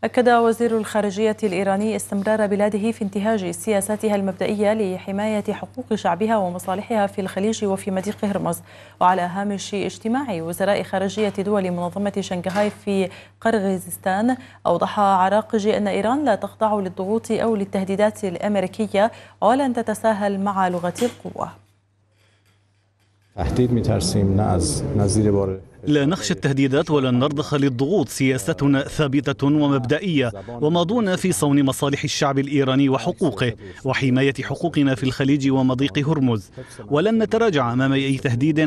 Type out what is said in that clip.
أكد وزير الخارجية الإيراني استمرار بلاده في انتهاج سياساتها المبدئية لحماية حقوق شعبها ومصالحها في الخليج وفي مضيق هرمز. وعلى هامش اجتماع وزراء خارجية دول منظمة شنغهاي في قرغيزستان، أوضح عراقجي أن إيران لا تخضع للضغوط أو للتهديدات الأمريكية ولن تتساهل مع لغة القوة. لا نخشى التهديدات ولن نرضخ للضغوط، سياستنا ثابتة ومبدئية وماضون في صون مصالح الشعب الإيراني وحقوقه وحماية حقوقنا في الخليج ومضيق هرمز، ولن نتراجع أمام أي تهديد